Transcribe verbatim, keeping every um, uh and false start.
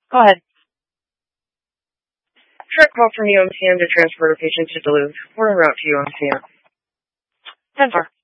Go ahead. Direct call from U M C M to transfer the patient to Duluth. We're en route to U M C M. ten four.